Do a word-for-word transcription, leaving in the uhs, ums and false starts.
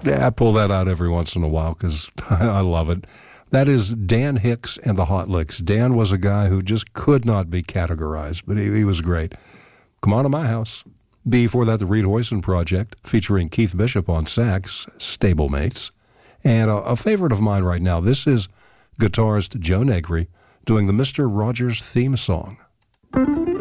Yeah, I pull that out every once in a while because I love it. That is Dan Hicks and the Hot Licks. Dan was a guy who just could not be categorized, but he, he was great. Come On to My House. Before that, the Reed Hoyson Project, featuring Keith Bishop on sax, Stablemates. And a, a favorite of mine right now, this is guitarist Joe Negri doing the Mister Rogers theme song.